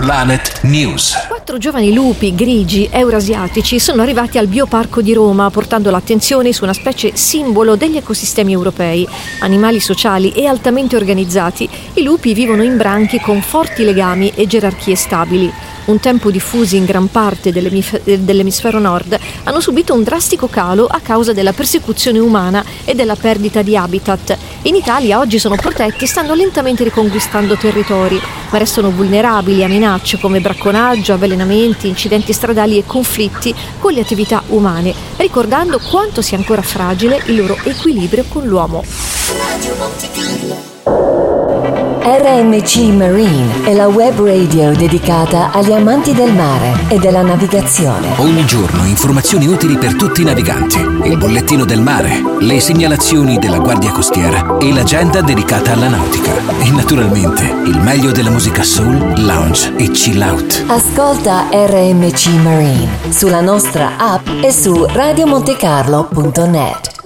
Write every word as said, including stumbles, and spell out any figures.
Planet News. Quattro giovani lupi grigi eurasiatici sono arrivati al Bioparco di Roma, portando l'attenzione su una specie simbolo degli ecosistemi europei. Animali sociali e altamente organizzati, i lupi vivono in branchi con forti legami e gerarchie stabili. Un tempo diffusi in gran parte dell'emif- dell'emisfero nord, hanno subito un drastico calo a causa della persecuzione umana e della perdita di habitat. In Italia oggi sono protetti e stanno lentamente riconquistando territori, ma restano vulnerabili a minacce come bracconaggio, avvelenamenti, incidenti stradali e conflitti con le attività umane, ricordando quanto sia ancora fragile il loro equilibrio con l'uomo. R M C Marine è la web radio dedicata agli amanti del mare e della navigazione. Ogni giorno informazioni utili per tutti i naviganti, il bollettino del mare, le segnalazioni della Guardia Costiera e l'agenda dedicata alla nautica. E naturalmente il meglio della musica soul, lounge e chill out. Ascolta R M C Marine sulla nostra app e su radio monte carlo punto net.